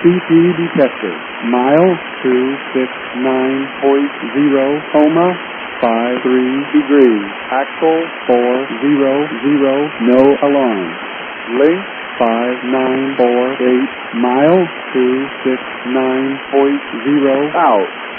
CP detector. Mile 269.0, coma, 53 degrees. Axle 400, no alarm. Link 5948, mile 269.0, out.